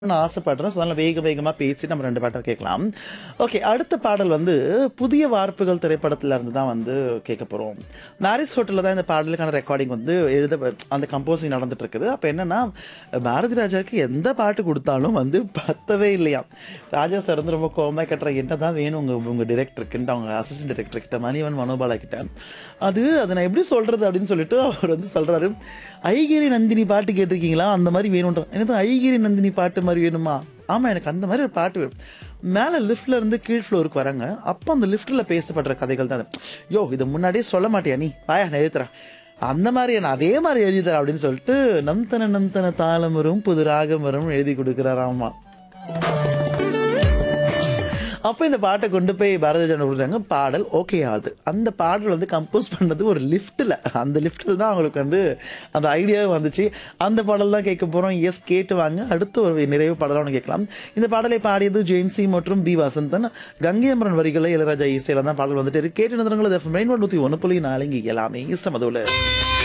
நான் ஆசைப்படுறேன். ஸோ அதனால வேகமா பேசி நம்ம 2 பாட்ட கேட்கலாம். ஓகே. அடுத்த பாடல் வந்து புதிய வார்ப்புகள் திரைப்படத்துல இருந்து தான் வந்து கேட்க போறோம். மேரிஸ் ஹோட்டல்ல தான் இந்த பாடலுக்கான ரெக்கார்டிங் வந்து அந்த கம்போசிங் நடந்துட்டு இருக்குது. அப்ப என்னன்னா, பாரதி ராஜாவுக்கு எந்த பாட்டு குடுத்தாலும் வந்து பத்தவே இல்லையாம். ராஜா சார் வந்து ரொம்ப கோவமா கேட்றாரு, "என்னதான் வேணும் உங்க டைரக்டருக்குன்ட்டு" அவங்க அசிஸ்டன்ட் டைரக்டர் கிட்ட, மணிவன் மனோபாலா கிட்ட. அத நான் எப்படி சொல்றது அப்படின்னு சொல்லிட்டு அவர் வந்து சொல்றாரு, "ஐகிரி நந்தினி பாட்டு கேட்டிருக்கீங்களா? அந்த மாதிரி வேணும்ன்ற." "எனக்கு ஐகிரி நந்தினி பாட்டு மாதிரி வேணுமா?" "ஆமா, எனக்கு அந்த மாதிரி ஒரு பாட்டு வேணும்." மேல லிஃப்ட்ல இருந்து கீழ் ஃப்ளோருக்கு வராங்க. அப்போ அந்த லிஃப்ட்ல பேசப்படுற கதைகள் தான் அது. "யோ, இதை முன்னாடியே சொல்ல மாட்டியா நீ? வாயா, நான் எழுதுறேன்." அந்த மாதிரி நான் அதே மாதிரி எழுதி தரேன் அப்படின்னு சொல்லிட்டு நம்தன தாளம் வரும், புது ராகம் வரும் எழுதி கொடுக்குறாராமா. அப்போ இந்த பாட்டை கொண்டு போய் பாரதி ராஜா கொடுத்தாங்க. பாடல் ஓகே ஆகுது. அந்த பாடல் வந்து கம்போஸ் பண்ணது ஒரு லிஃப்ட்டில். அந்த லிஃப்ட்டில் தான் அவங்களுக்கு வந்து அந்த ஐடியாவே வந்துச்சு. அந்த பாடல் தான் கேட்க போகிறோம். எஸ், கேட்டு வாங்க. அடுத்த ஒரு நிறைவு பாடலாக ஒன்று கேட்கலாம். இந்த பாடலை பாடியது ஜெயன்சி மற்றும் பி வசந்தன். கங்கை அமரன் வரிகளை இளையராஜா இசையில தான் பாடல் வந்துட்டு இருக்கு. கேட்டு நிறுவனங்கள் FM 101.4 எல்லாமே இசமதோல.